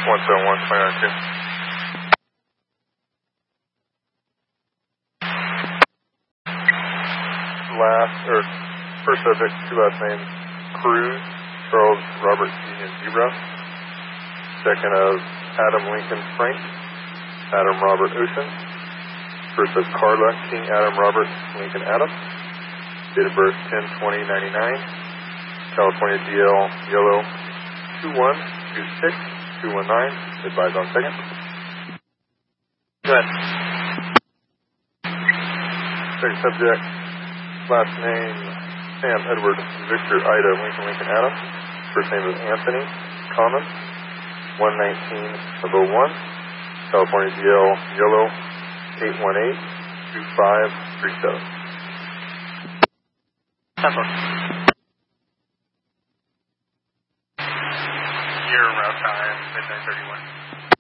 171, 29. First subject, two last names, Cruz, Charles Robert Union Zebra. Second of Adam Lincoln Frank, Adam Robert Ocean. First of Carla King Adam Robert Lincoln Adam. Date of birth 10/20/99. California DL Yellow 2126219. Advised on second. Go ahead. Second subject, last name Sam Edward Victor Ida Lincoln Adam. First name is Anthony Common. 119/01. California DL Yellow 8182537. Year, route time, midnight 31.